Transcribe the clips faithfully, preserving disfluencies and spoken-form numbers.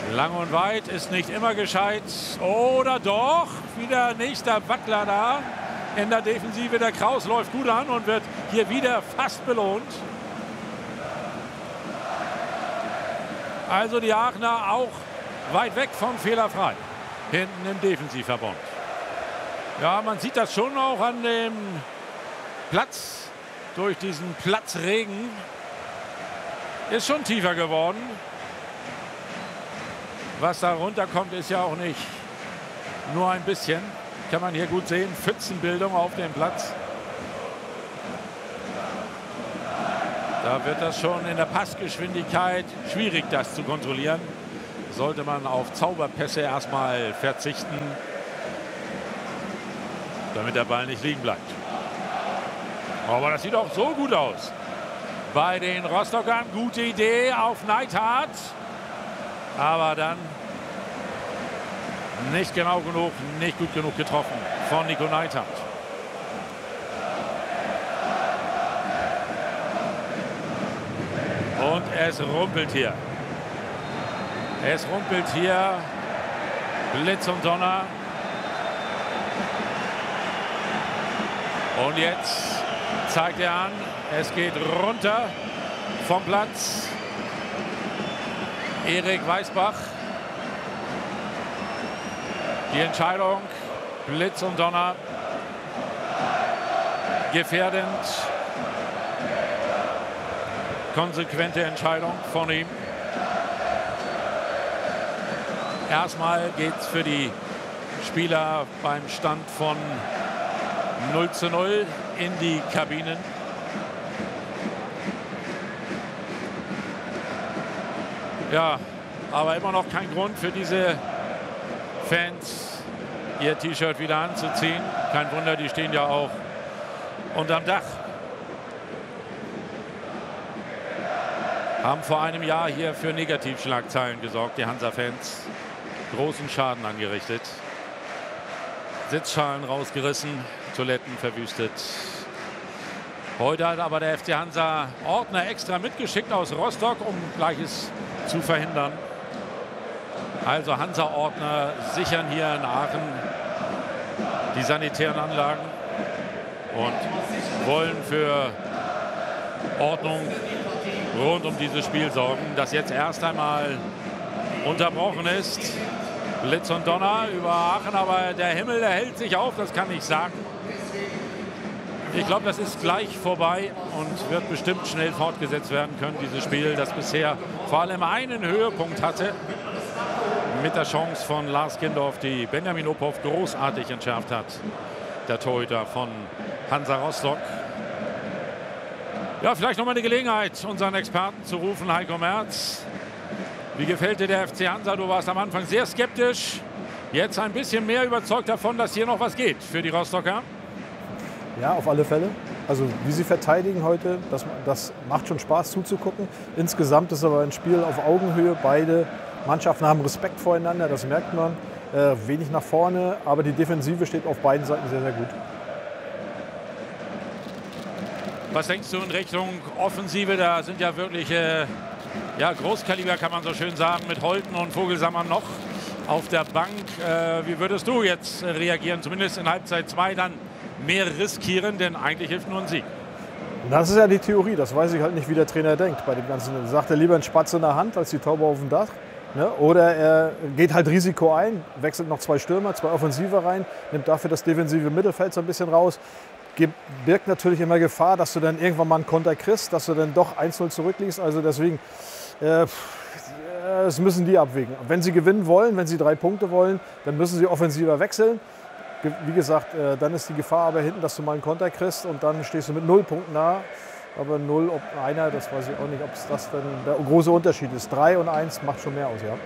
Lang und weit ist nicht immer gescheit. Oder doch, wieder nächster Wackler da in der Defensive. Der Kraus läuft gut an und wird hier wieder fast belohnt. Also die Aachener auch weit weg von fehlerfrei. Hinten im Defensivverbund. Ja, man sieht das schon auch an dem Platz. Durch diesen Platzregen ist schon tiefer geworden. Was da runterkommt, ist ja auch nicht nur ein bisschen. Kann man hier gut sehen. Pfützenbildung auf dem Platz. Da wird das schon in der Passgeschwindigkeit schwierig, das zu kontrollieren. Sollte man auf Zauberpässe erstmal verzichten, damit der Ball nicht liegen bleibt. Aber das sieht auch so gut aus. Bei den Rostockern gute Idee auf Neidhardt. Aber dann nicht genau genug, nicht gut genug getroffen von Nico Neidhardt. Und es rumpelt hier. Es rumpelt hier. Blitz und Donner. Und jetzt zeigt er an, es geht runter vom Platz. Erik Weißbach. Die Entscheidung, Blitz und Donner. Gefährdend. Konsequente Entscheidung von ihm. Erstmal geht es für die Spieler beim Stand von null zu null in die Kabinen. Ja, aber immer noch kein Grund für diese Fans, ihr T-Shirt wieder anzuziehen. Kein Wunder, die stehen ja auch unterm Dach. Haben vor einem Jahr hier für Negativschlagzeilen gesorgt, die Hansa-Fans. Großen Schaden angerichtet. Sitzschalen rausgerissen, Toiletten verwüstet. Heute hat aber der F C Hansa Ordner extra mitgeschickt aus Rostock, um Gleiches zu verhindern. Also Hansa-Ordner sichern hier in Aachen die sanitären Anlagen und wollen für Ordnung rund um dieses Spiel sorgen, das jetzt erst einmal unterbrochen ist. Blitz und Donner über Aachen, aber der Himmel, der hält sich auf, das kann ich sagen. Ich glaube, das ist gleich vorbei und wird bestimmt schnell fortgesetzt werden können, dieses Spiel, das bisher vor allem einen Höhepunkt hatte. Mit der Chance von Lars Kindorf, die Benjamin Ophoff großartig entschärft hat. Der Torhüter von Hansa Rostock. Ja, vielleicht noch mal eine Gelegenheit, unseren Experten zu rufen, Heiko Merz. Wie gefällt dir der F C Hansa? Du warst am Anfang sehr skeptisch. Jetzt ein bisschen mehr überzeugt davon, dass hier noch was geht für die Rostocker. Ja, auf alle Fälle. Also wie sie verteidigen heute, das, das macht schon Spaß zuzugucken. Insgesamt ist aber ein Spiel auf Augenhöhe. Beide Mannschaften haben Respekt voreinander, das merkt man. Äh, wenig nach vorne, aber die Defensive steht auf beiden Seiten sehr, sehr gut. Was denkst du in Richtung Offensive? Da sind ja wirklich äh, ja, Großkaliber, kann man so schön sagen, mit Holten und Vogelsammer noch auf der Bank. Äh, wie würdest du jetzt reagieren? Zumindest in Halbzeit zwei dann mehr riskieren, denn eigentlich hilft nur ein Sieg. Das ist ja die Theorie, das weiß ich halt nicht, wie der Trainer denkt bei dem Ganzen. Sagt er lieber einen Spatz in der Hand als die Taube auf dem Dach? Ne? Oder er geht halt Risiko ein, wechselt noch zwei Stürmer, zwei Offensive rein, nimmt dafür das defensive Mittelfeld so ein bisschen raus. Birgt natürlich immer Gefahr, dass du dann irgendwann mal einen Konter kriegst, dass du dann doch eins null zurückliegst. Also deswegen, äh, das müssen die abwägen. Wenn sie gewinnen wollen, wenn sie drei Punkte wollen, dann müssen sie offensiver wechseln. Wie gesagt, äh, dann ist die Gefahr aber hinten, dass du mal einen Konter kriegst und dann stehst du mit null Punkten da. Aber null, ob einer, das weiß ich auch nicht, ob es das dann der große Unterschied ist. Drei und eins macht schon mehr aus, ja.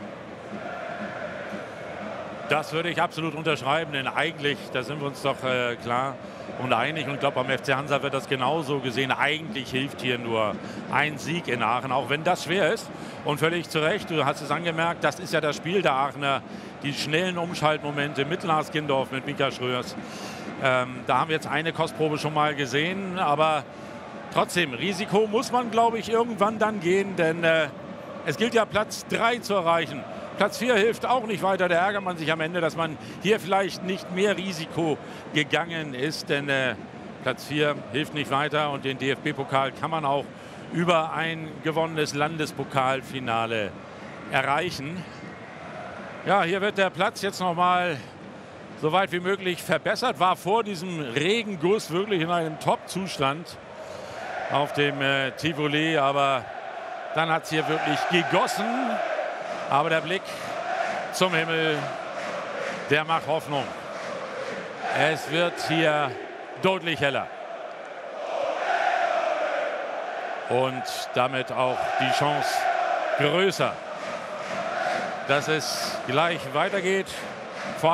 Das würde ich absolut unterschreiben, denn eigentlich, da sind wir uns doch äh, klar und einig. Und ich glaube, beim F C Hansa wird das genauso gesehen. Eigentlich hilft hier nur ein Sieg in Aachen, auch wenn das schwer ist. Und völlig zu Recht, du hast es angemerkt, das ist ja das Spiel der Aachener. Die schnellen Umschaltmomente mit Lars Kindorf, mit Mika Schröers. Ähm, da haben wir jetzt eine Kostprobe schon mal gesehen. Aber trotzdem, Risiko muss man, glaube ich, irgendwann dann gehen. Denn äh, Es gilt ja Platz drei zu erreichen. Platz vier hilft auch nicht weiter. Da ärgert man sich am Ende, dass man hier vielleicht nicht mehr Risiko gegangen ist. Denn äh, Platz vier hilft nicht weiter. Und den D F B-Pokal kann man auch über ein gewonnenes Landespokalfinale erreichen. Ja, hier wird der Platz jetzt noch mal so weit wie möglich verbessert. War vor diesem Regenguss wirklich in einem Top-Zustand auf dem äh, Tivoli. Aber dann hat es hier wirklich gegossen. Aber der Blick zum Himmel, der macht Hoffnung. Es wird hier deutlich heller. Und damit auch die Chance größer, dass es gleich weitergeht.